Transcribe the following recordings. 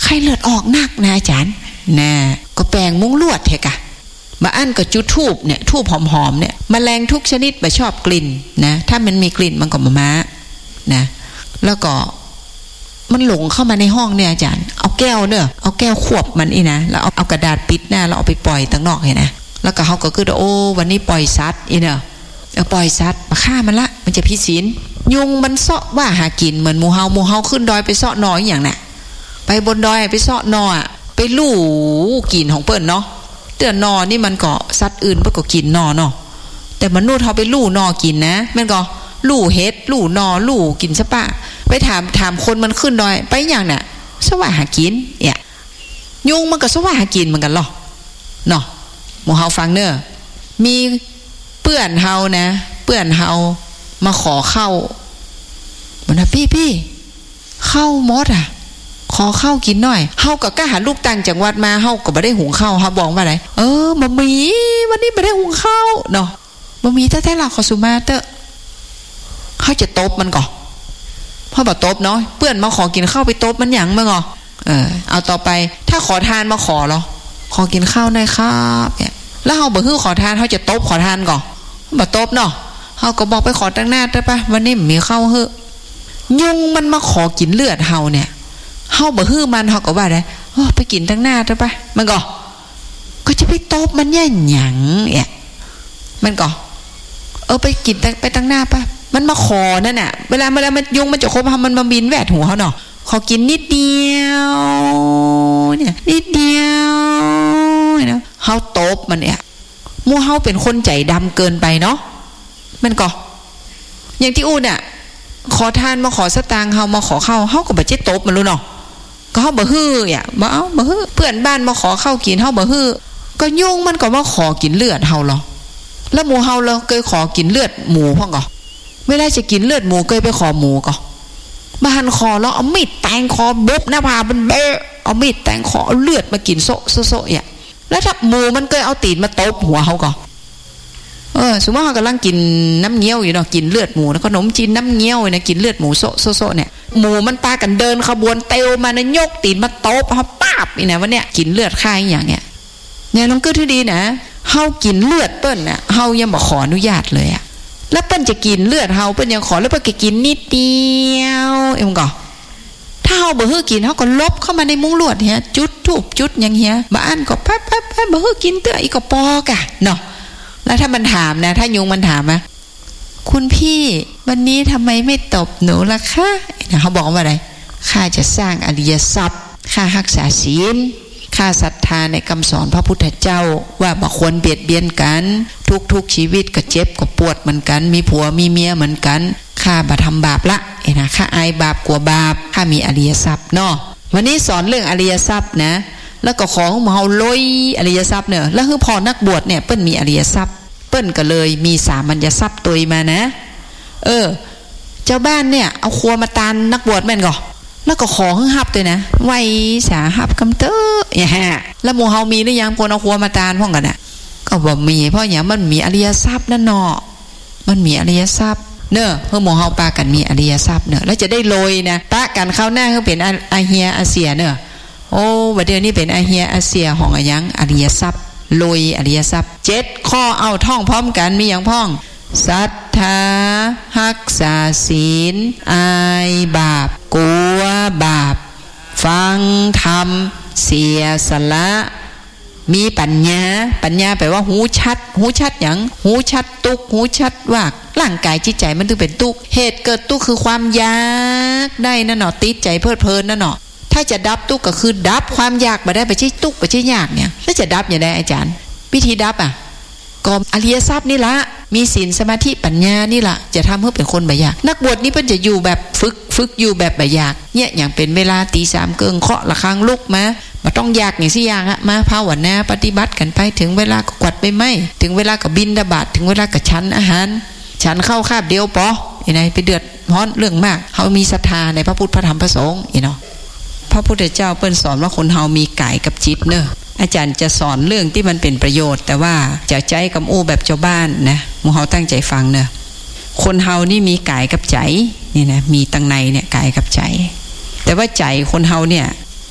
ไข้เลือดออกนักนะอาจารย์นะก็แปลงมุ้งลวดเถอะกะมาอั้นก็จุดทูบเนี่ยทูบหอมๆเนี่ยแมลงทุกชนิดไม่ชอบกลิ่นนะถ้ามันมีกลิ่นมันก็มานะแล้วก็มันหลงเข้ามาในห้องเนี่ยอาจารย์เอาแก้วเนอะเอาแก้วขวบมันอีนะแล้วเอากระดาษปิดหน้าแล้วเอาไปปล่อยตั้งนอกเห็นนะแล้วก็เขาก็คือโอ้วันนี้ปล่อยสัตว์อีเนอะเอาปล่อยสัตว์มาฆ่ามันละมันจะพิศีลยุงมันเสาะว่าหากินเหมือนหมูเฮาขึ้นดอยไปเสาะนออย่างน่ะไปบนดอยไปเสาะนอไปลู่กินของเปิ้นเนาะเตือนนอนี่มันก็สัตว์อื่นเปิ้นก็กินนอเนาะแต่มนุษย์เขาไปลู่นอกินนะมันก็ลู่เฮ็ดลู่นอลู่กินซะปะไปถามคนมันขึ้นดอยไปอย่างน่ะสว่าหากินเนี่ยยุงมันก็สว่าหากินเหมือนกันหรอเนาะหมู่เฮาฟังเนอะมีเปื่อนเฮานะเปื่อนเฮามาขอเข้ามันนะพี่เข้ามดอ่ะขอข้าวกินหน่อยเฮาก็กล้าหาลูกต่างจังหวัดมาเฮาก็บ่ได้หุงข้าวเฮาบอกว่าอะไรมามีวันนี้บ่ได้หุงข้าวเนาะบ่มีแท้ๆล่ะขอสุมาเตอะเฮาจะตบมันก่อพอบ่ตบเนาะเพื่อนมาขอกินข้าวไปตบมันหยังมั้งอ๋อเอาต่อไปถ้าขอทานมาขอเหรอขอกินข้าวหน่อยครับเนี่ยแล้วเฮาบ่ฮื้อขอทานเฮาจะตบขอทานก่อบ่ตบเนาะเฮาก็บอกไปขอตั้งหน้าได้ปะวันนี้มีข้าวฮื้อยุงมันมาขอกินเลือดเฮาเนี่ยเฮาบ่ฮื้อมันเฮาก็ว่าได้ไปกินตั้งหน้าได้ปะมันก็จะไปตบมันหยังเนี่ยมันก็ไปกินไปตั้งหน้าปะมันมาขอนั่นน่ะเวลามันยุงมันจะคบมันมาบินแหวดหัวเฮาเนาะขอกินนิดเดียวเนี่ยนิดเดียวนะเฮาตบมันเนี่ยหมู่เฮาเป็นคนใจดำเกินไปเนาะมันก็อย่างที่อู้เนี่ยขอทานมาขอสตางค์เฮามาขอข้าวเฮาก็บ่เจ็ดตบมันรู้เนาะก็เฮาบ่ฮื้ออ่ะบ่เอาบ่ฮื้อเพื่อนบ้านมาขอข้าวกินเฮาบ่ฮื้อก็ยุงมันก็มาขอกินเลือดเฮาหรอแล้วหมูเฮาเราเคยขอกินเลือดหมูพ่องก็ไม่ได้จะกินเลือดหมูเคยไปขอหมูก็มาหันคอแล้วเอามีดแทงคอบุ๊บหน้าผากมันเบ้เอามีดแทงคอเอาเลือดมากินโซะอ่ะแล้วถ้าหมูมันเคยเอาตีนมาตบหัวเฮาก็สมมติเขากำลังกินน้ำเงี้ยวอยู่เนาะกินเลือดหมูแล้วขนมจีนน้ำเงี้ยวนะกินเลือดหมูโซะเนี่ยหมูมันปากันเดินขบวนเตวมานะยกตีนมาตบเขาป้าบอีนะวะเนี่ยกินเลือดค่ายอย่างเงี้ยเนี่ยน้องก็ที่ดีนะเฮากินเลือดเปิ้นน่ะเฮายังบอกขออนุญาตเลยอะแล้วเปิ้นจะกินเลือดเฮาเปิ้นยังขอแล้วเปิ้นก็กินนิดเดียวเอ็มก็ถ้าเฮาบ่ฮื้อกินเฮาก็ลบเข้ามาในมุ้งลวดเฮียจุดทูบจุดอย่างเฮียบ้านก็แป๊บบ่ฮื้อกินเตื้ออีกก็ปอกะเนาะแล้วถ้ามันถามนะถ้ายุงมันถามนะคุณพี่วันนี้ทำไมไม่ตบหนูล่ะคะเขาบอกว่าอะไรข้าจะสร้างอริยทรัพย์ข้ารักษาศีลข้าศรัทธาในคำสอนพระพุทธเจ้าว่าบ่ควรเบียดเบียนกันทุกชีวิตก็เจ็บก็ปวดเหมือนกันมีผัวมีเมียเหมือนกันข้าบ่ทำบาปละนะข้าอายบาปกลัวบาปข้ามีอริยทรัพย์เนาะวันนี้สอนเรื่องอริยทรัพย์นะแล้วก็ของเฮาลอยอริยทรัพย์เนี่ยแล้วคือพอนักบวชเนี่ยเปิ้นมีอริยทรัพย์เปิ้นก็เลยมีสามัญญทรัพย์ตัวมานะเจ้าบ้านเนี่ยเอาครัวมาตานนักบวชแม่นก่อแล้วก็ขอฮับด้วยนะไว้สาฮับกำเตออย่างฮะแล้วหมู่เฮามีหรือยังคนเอาครัวมาตานพ่องกันน่ะก็บ่มีเพราะอย่างมันมีอริยทรัพย์นั่นเนาะมันมีอริยทรัพย์เนอะเพื่อหมู่เฮาปากันมีอริยทรัพย์เนอะแล้วจะได้โรยนะปะกันเข้าหน้าเขาเป็นอาเฮียอาเซียเนอะโอ้บัดเดี๋ยวนี้เป็นอาเฮียอาเซียของอะยังอริยทรัพย์ลอยอริยทรัพย์7ข้อเอาท่องพร้อมกันมีอย่างพ้องศรัทธารักษาศีลอายบาปกลัวบาปฟังธรรมเสียสละมีปัญญาแปลว่าหูชัดอย่างหูชัดตุกหูชัดว่าร่างกายจิตใจมันถึงเป็นตุกเหตุเกิดตุกคือความอยากได้นั่นเนาะติดใจเพลิดเพลินนั่นเนาะถ้าจะดับตุกก็คือดับความอยากมาได้ไปใช่ตุกไปใช่อยากเนี่ยแล้วจะดับอย่างไรอาจารย์วิธีดับก็อริยทรัพย์นี่ละมีศีลสมาธิปัญญานี่ละจะทำให้เป็นคนบ่อยากนักบวชนี่เพิ่นจะอยู่แบบฝึกอยู่แบบบ่อยากเนี่ยอย่างเป็นเวลาตี 3เกิงเคาะระฆังลุกมาต้องอยากอย่างสิอย่างมาภาวนาปฏิบัติกันไปถึงเวลาก็กวาดใบไม้ถึงเวลาก็บิณฑบาตถึงเวลาก็ฉันอาหารฉันเข้าคาบเดียวปอยังไงไปเดือดร้อนเรื่องมากเฮามีศรัทธาในพระพุทธพระธรรมพระสงฆ์เนาะพระพุทธเจ้าเปิ้นสอนว่าคนเฮามีกายกับจิตเนอะอาจารย์จะสอนเรื่องที่มันเป็นประโยชน์แต่ว่าจะใจกับอู้แบบเจ้าบ้านนะหมู่เฮาตั้งใจฟังเนอะคนเฮานี่มีกายกับใจนี่นะมีตั้งในเนี่ยกายกับใจแต่ว่าใจคนเฮาเนี่ย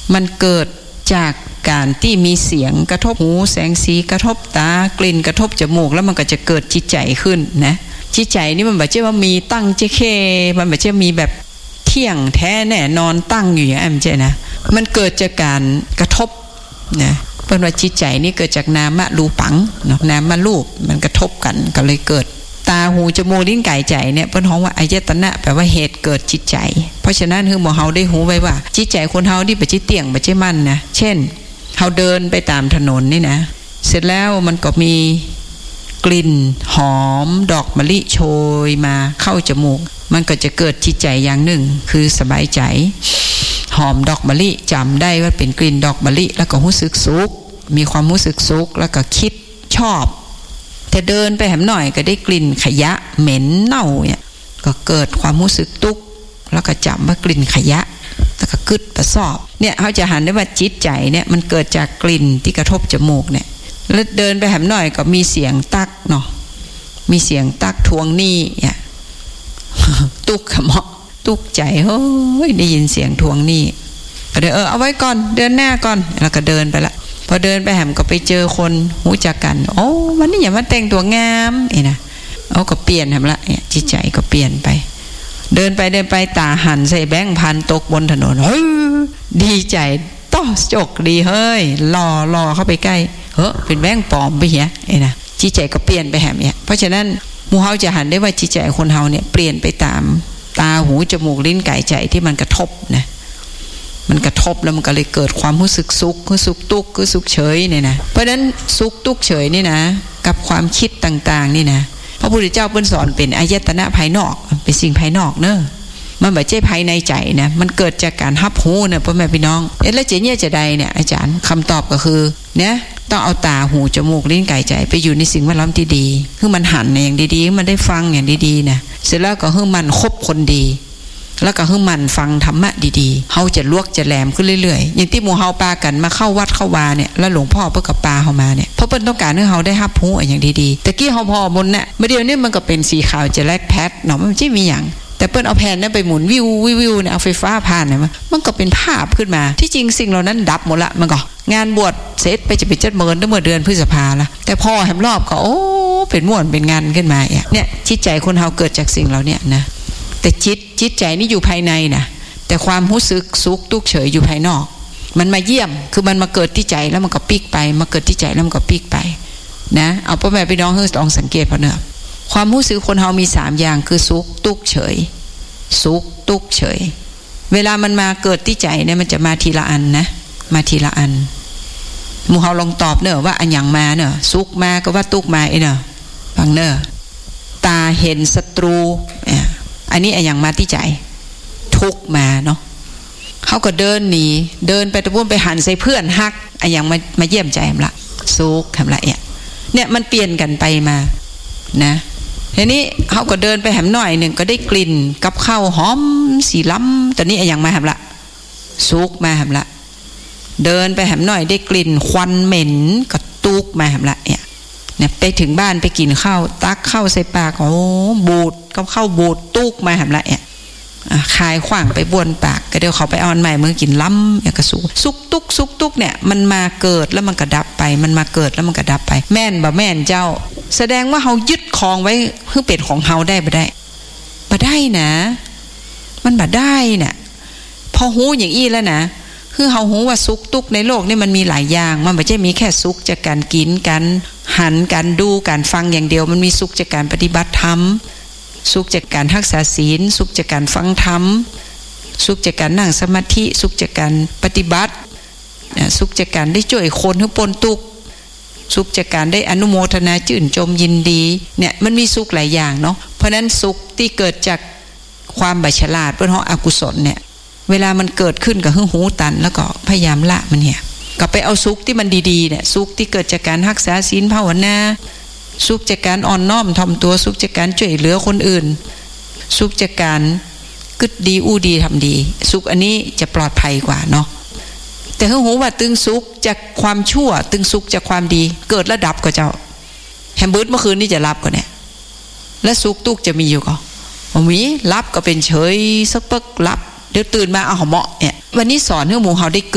มันเกิดจากการที่มีเสียงกระทบหูแสงสีกระทบตากลิ่นกระทบจมูกแล้วมันก็จะเกิดจิตใจขึ้นนะจิตใจนี่มันแบบว่ามีตั้งเจ๊เคมันแบบมีแบบเที่ยงแท้แน่นอนตั้งอยู่อย่างนั้นใช่นะมันเกิดจากการกระทบนะเป็นว่าจิตใจนี่เกิดจากนามรูปังเนาะนามรูปมันกระทบกันก็เลยเกิดตาหูจมูกลิ้นกายใจเนี่ยเพิ่นฮ้องว่าอายตนะแปลว่าเหตุเกิดจิตใจเพราะฉะนั้นคือหมู่เฮาได้หูไว้ว่าจิตใจคนเฮานี่บ่จิเตียงบ่จิมั่นนะเช่นเฮาเดินไปตามถนนนี่นะเสร็จแล้วมันก็มีกลิ่นหอมดอกมะลิโชยมาเข้าจมูกมันก็จะเกิดจิตใจอย่างหนึ่งคือสบายใจหอมดอกมะลิจำได้ว่าเป็นกลิ่นดอกมะลิแล้วก็รู้สึกสุขมีความรู้สึกสุขแล้วก็คิดชอบแต่เดินไปแหมหน่อยก็ได้กลิ่นขยะเหม็นเน่าเนี่ยก็เกิดความรู้สึกตุกแล้วก็จำว่ากลิ่นขยะแล้วก็กึดประสอบเนี่ยเขาจะหันได้ว่าจิตใจเนี่ยมันเกิดจากกลิ่นที่กระทบจมูกเนี่ยแล้วเดินไปแหมหน่อยก็มีเสียงตักเนาะมีเสียงตักทวงหนี้เนี่ยตุกขมะตุกใจเฮ้ยได้ยินเสียงทวงหนี้ก็เดี๋ยวเอาไว้ก่อนเดินหน้าก่อนแล้วก็เดินไปละพอเดินไปแหมก็ไปเจอคนหูจักกันโอ้วันนี้อย่ามาแต่งตัวงามนะเอาก็เปลี่ยนแหมละเนี่ยจิตใจก็เปลี่ยนไปเดินไปตาหันใส่แบงค์พันตกบนถนนเฮ้ยดีใจต้อจกดีเฮ้ยรอเข้าไปใกล้เฮ้ยเป็นแบงค์ปลอมไปเหี้ยนะจิตใจก็เปลี่ยนไปแหมเนี่ยเพราะฉะนั้นหมู่เฮาจะหันได้ว่าจิตใจคนเฮาเนี่ยเปลี่ยนไปตามตาหูจมูกลิ้นกายใจที่มันกระทบนะมันกระทบแล้วมันก็เลยเกิดความรู้สึกสุขรู้สึกทุกข์รู้สึกเฉยเนี่ยนะเพราะนั้นสุขทุกข์เฉยนี่นะกับความคิดต่างๆนี่นะพระพุทธเจ้าเพิ่นสอนเป็นอายตนะภายนอกเป็นสิ่งภายนอกเนอะมันไม่ใช่ภายในใจนะมันเกิดจากการรับรู้นะพ่อแม่พี่น้องแล้วเจเนี่ยจะใดเนี่ยอาจารย์คำตอบก็คือเนี่ยต้องเอาตาหูจมูกลิ้นกายใจไปอยู่ในสิ่งแวดล้อมที่ดีคือมันหันอย่างดีๆมันได้ฟังอย่างดีๆนะเสร็จแล้วก็คือมันคบคนดีแล้วก็คือมันฟังธรรมะดีๆเฮาจะลวกจะแหลมขึ้นเรื่อยๆอย่างที่หมู่เฮาปากันมาเข้าวัดเข้าวาเนี่ยแล้วหลวงพ่อเพิ่นกับปาเฮามาเนี่ยเพราะเพิ่นต้องการให้เฮาได้รับรู้อย่างดีๆแต่กี้เฮาพอบนน่ะเมื่อเดี๋ยวนี้มันก็เป็นสีขาวจะแลกแพทเนาะมันไม่ใช่มีหยังแต่เปิ้นเอาแผ่นนั้นไปหมุนวิวเนี่ยเอาไฟฟ้าผ่านเนี่ยมันก็เป็นภาพขึ้นมาที่จริงสิ่งเหล่านั้นดับหมดละมันก็งานบวชเสร็จไปจะไปจัดเมินตั้งเมื่อเดือนพฤษภาละแต่พอแหมรอบก็โอ้เป็นม่วนเป็นงานขึ้นมาเนี่ยจิตใจคนเฮาเกิดจากสิ่งเหล่านี้นะแต่จิตใจนี่อยู่ภายในนะแต่ความรู้สึกสุขทุกข์เฉยอยู่ภายนอกมันมาเยี่ยมคือมันมาเกิดที่ใจแล้วมันก็ปีกไปมาเกิดที่ใจแล้วมันก็ปีกไปนะเอาพ่อแม่พี่น้องให้ลองสังเกตพอเนอะความรู้สึกคนเฮามี3อย่างคือสุขทุกข์เฉยสุขทุกข์เฉยเวลามันมาเกิดที่ใจเนี่ยมันจะมาทีละอันนะมาทีละอันหมู่เฮาลองตอบเนอะว่าอันอย่างมาเนอะสุขมาก็ว่าทุกข์มาเนอะฟังเนอะตาเห็นศัตรูอันนี้อันอย่างมาที่ใจทุกข์มาเนาะเขาก็เดินหนีเดินไปตะพุ่นไปหันใส่เพื่อนฮักอันอย่างมาเยี่ยมใจมันละสุขทำละเนี่ยมันเปลี่ยนกันไปมานะทีนี้เขาก็เดินไปแหมหน่อยหนึ่งก็ได้กลิ่นกับข้าวหอมสีล้ำตอนนี้อันอย่างมาแหมละสุขมาแหมละเดินไปแหมหน่อยได้กลิ่นควันเหม็นก็ตุกมาแหมละเนี่ยไปถึงบ้านไปกินข้าวตักข้าวใส่ปากโอ้บูดกับข้าวบูดตุกมาแหมละคายขว้างไปบ้วนปากก็เดี๋ยวเขาไปเอาอันใหม่เมื่อกินล้ำอย่างกระสุกตุกเนี่ยมันมาเกิดแล้วมันก็ดับไปมันมาเกิดแล้วมันก็ดับไปแม่นบ่แม่นเจ้าแสดงว่าเฮายึดครองไว้เพื่อเป็นของเฮาได้บ่ได้นะมันบ่ได้น่ะพอหูอย่างอี้แล้วนะคือเฮาหูว่าสุกตุกในโลกนี่มันมีหลายอย่างมันไม่ใช่มีแค่สุกจากการกินกันหันการดูการฟังอย่างเดียวมันมีสุขจากการปฏิบัติธรรมสุขจากการรักษาศีลสุขจากการฟังธรรมสุขจากการนั่งสมาธิสุขจากการปฏิบัติสุขจากการได้ช่วยคนให้พ้นทุกข์สุขจากการได้อนุโมทนาชื่นชมยินดีเนี่ยมันมีสุขหลายอย่างเนาะเพราะนั้นสุขที่เกิดจากความบัฉลาดเพราะอกุศลเนี่ยเวลามันเกิดขึ้นกับหูตันแล้วก็พยายามละมันเนี่ยก็ไปเอาสุขที่มันดีๆเนี่ยสุขที่เกิดจากการรักษาศีลภาวนาสุขจากการอ่อนน้อมถ่อมตัวสุขจากการช่วยเหลือคนอื่นสุขจากการกึศดีอู้ดีทำดีสุขอันนี้จะปลอดภัยกว่าเนาะแต่หูว่าตึงสุขจากความชั่วตึงสุขจากความดีเกิดระดับก็เจ้าแฮมเบิร์ดเมื่อคืนนี้จะรับก็เนี่ยและสุขทุกข์จะมีอยู่ก็มีรับก็เป็นเฉยสักปักรับเดี๋ยวตื่นมาเอาเหมาะเนี่ยวันนี้สอนให้หมู่เฮาได้